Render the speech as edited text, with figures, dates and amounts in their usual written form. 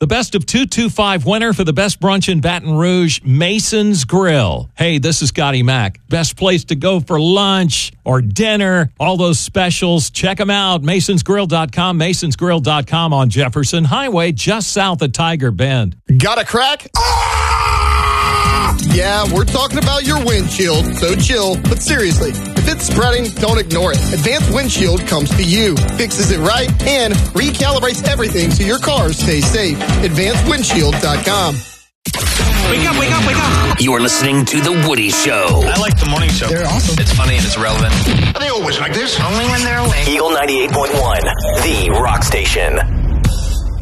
The Best of 225 winner for the best brunch in Baton Rouge, Mason's Grill. Hey, this is Scotty Mack. Best place to go for lunch or dinner, all those specials. Check them out, masonsgrill.com, masonsgrill.com on Jefferson Highway, just south of Tiger Bend. Got a crack? Yeah, we're talking about your windshield, so chill. But seriously, if it's spreading, don't ignore it. Advanced Windshield comes to you, fixes it right, and recalibrates everything so your car stays safe. AdvancedWindshield.com. Wake up, wake up, wake up. You are listening to The Woody Show. I like the morning show. They're awesome. It's funny and it's relevant. Are they always like this? Only when they're awake. Eagle 98.1, the rock station.